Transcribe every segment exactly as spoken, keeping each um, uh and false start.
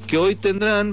que hoy tendrán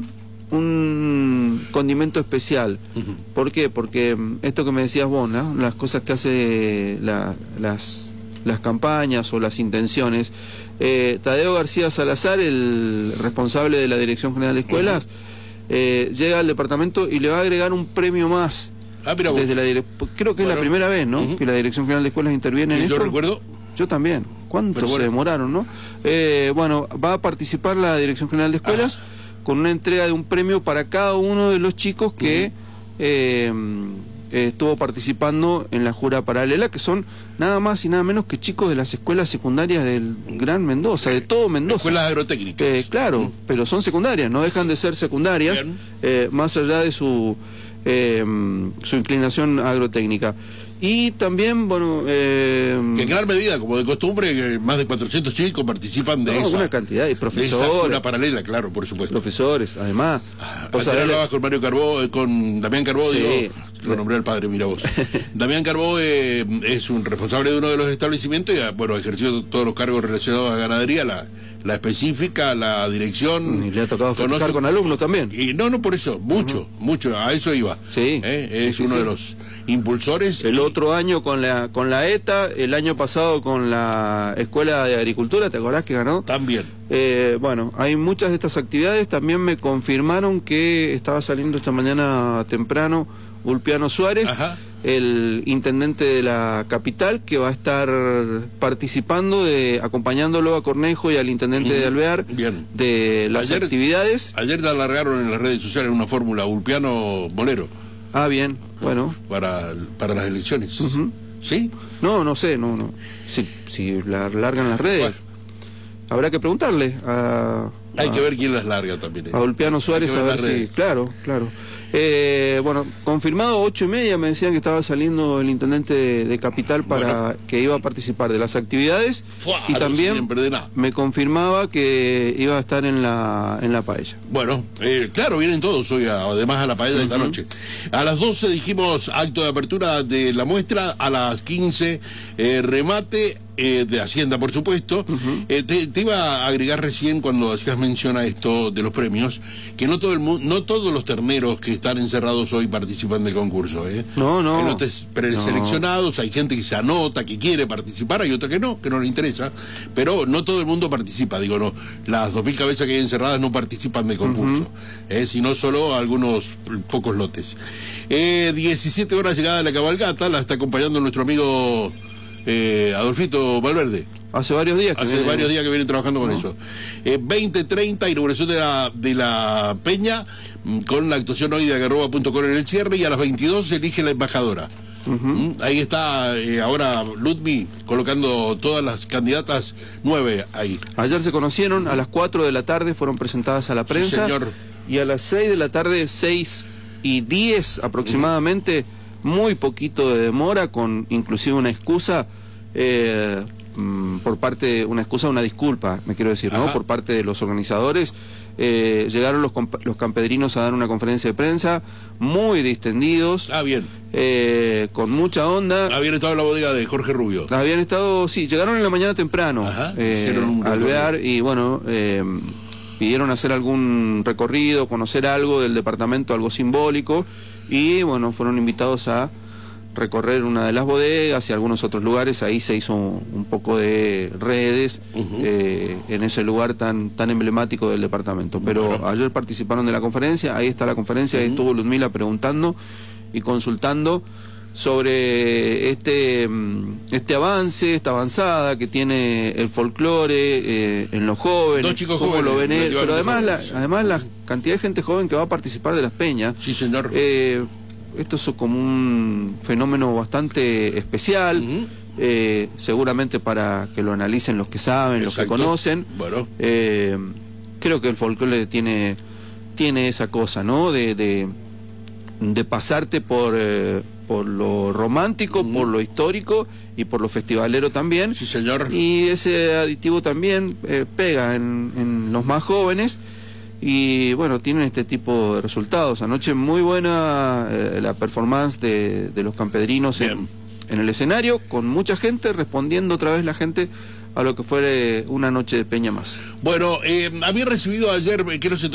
un condimento especial. Uh-huh. ¿Por qué? Porque esto que me decías vos, ¿no? Las cosas que hace la, las, las campañas o las intenciones. Eh, Tadeo García Salazar, el responsable de la Dirección General de Escuelas, uh-huh. eh, llega al departamento y le va a agregar un premio más. Ah, mira vos. Desde la dire... Creo que bueno, es la primera vez, ¿no? Uh-huh. Que la Dirección General de Escuelas interviene sí, en esto. Yo recuerdo. Yo también. ¿Cuánto bueno. se demoraron, no? Eh, bueno, va a participar la Dirección General de Escuelas ah. con una entrega de un premio para cada uno de los chicos que uh-huh. eh, eh, estuvo participando en la jura paralela, que son nada más y nada menos que chicos de las escuelas secundarias del Gran Mendoza, de todo Mendoza. Escuelas agrotécnicas. Eh, claro, uh-huh. pero son secundarias, no dejan de ser secundarias, eh, más allá de su, eh, su inclinación agrotécnica. Y también, bueno... Eh, que en gran medida, como de costumbre, más de cuatrocientos chicos participan de no, esa... una cantidad, y profesores... De esa jura paralela, claro, por supuesto. Profesores, además... Ah, ayer hablabas con Mario Carbó, con Damián Carbó, sí. digo... Lo nombré al padre, mira vos. Damián Carbó eh, es un responsable de uno de los establecimientos y, bueno, ejerció todos los cargos relacionados a ganadería, la, la específica, la dirección... Y le ha tocado festejar conoce... con alumnos también. Y no, no por eso, mucho, uh-huh. mucho, a eso iba. Sí. ¿Eh? Es sí, uno sí, de sí. los impulsores. El y... otro año con la con la ETA, el año pasado con la Escuela de Agricultura, ¿te acordás que ganó? También. Eh, bueno, hay muchas de estas actividades. También me confirmaron que estaba saliendo esta mañana temprano Ulpiano Suárez, Ajá. el intendente de la capital, que va a estar participando, de acompañándolo a Cornejo y al intendente uh-huh. de Alvear, Bien. de las ayer, actividades. Ayer te alargaron en las redes sociales una fórmula Ulpiano Bolero. Ah, bien, bueno. Para, para las elecciones. Uh-huh. ¿Sí? No, no sé, no, no. Si, si la largan las redes. Bueno. Habrá que preguntarle a... Hay a, que ver quién las larga también. ¿eh? A Ulpiano Suárez, a ver si... Claro, claro. Eh, bueno, confirmado ocho y media, me decían que estaba saliendo el intendente de, de Capital para bueno. que iba a participar de las actividades. Fua, y también me confirmaba que iba a estar en la en la paella. Bueno, eh, claro, vienen todos hoy, además a la paella uh-huh. de esta noche. A las doce dijimos acto de apertura de la muestra, a las quince eh, remate. Eh, de Hacienda, por supuesto. Uh-huh. eh, te, te iba a agregar recién cuando hacías mención a esto de los premios, que no todo el mu- no todos los terneros que están encerrados hoy participan del concurso. ¿eh? No, no. Hay lotes preseleccionados, no. Hay gente que se anota, que quiere participar, hay otra que no, que no le interesa, pero no todo el mundo participa. Digo, no, las dos mil cabezas que hay encerradas no participan del concurso, uh-huh. eh, sino solo algunos pocos lotes. Eh, diecisiete horas llegada de la cabalgata, la está acompañando nuestro amigo... Eh, Adolfito Valverde. Hace varios días que Hace viene... varios días que vienen trabajando con no. eso. Eh, veinte treinta, inauguración de la, de la Peña, con la actuación hoy de agarroba punto com en el cierre, y a las veintidós se elige la embajadora. Uh-huh. Ahí está eh, ahora Ludmi colocando todas las candidatas, nueve ahí. Ayer se conocieron, a las cuatro de la tarde fueron presentadas a la prensa. Sí, señor. Y a las seis de la tarde, seis y diez aproximadamente, uh-huh. muy poquito de demora, con inclusive una excusa eh, por parte, una excusa, una disculpa, me quiero decir, ¿no? Por parte de los organizadores. Eh, llegaron los, los campedrinos a dar una conferencia de prensa, muy distendidos. Ah, bien. Eh, con mucha onda. Habían estado en la bodega de Jorge Rubio. Habían estado, sí, llegaron en la mañana temprano. Ajá, eh, Alvear, y bueno, eh, pidieron hacer algún recorrido, conocer algo del departamento, algo simbólico, y bueno, fueron invitados a recorrer una de las bodegas y algunos otros lugares. Ahí se hizo un, un poco de redes uh-huh. eh, en ese lugar tan tan emblemático del departamento. Pero bueno, ayer participaron de la conferencia, ahí está la conferencia, uh-huh. ahí estuvo Ludmila preguntando y consultando sobre este este avance, esta avanzada que tiene el folclore eh, en los jóvenes. Dos chicos cómo jóvenes, lo ven él, pero además la, jóvenes. además la cantidad de gente joven que va a participar de las peñas. Sí, señor. Eh, esto es como un fenómeno bastante especial, uh-huh. eh, seguramente para que lo analicen los que saben, Exacto. los que conocen. Bueno. Eh, creo que el folclore tiene tiene esa cosa, ¿no? De de, de pasarte por eh, por lo romántico, uh-huh. por lo histórico y por lo festivalero también. Sí, señor. Y ese aditivo también eh, pega en, en los más jóvenes. Y bueno, tienen este tipo de resultados. Anoche muy buena eh, la performance de, de los campedrinos en, en el escenario, con mucha gente, respondiendo otra vez la gente a lo que fue una noche de peña más. Bueno, eh, había recibido ayer, que no se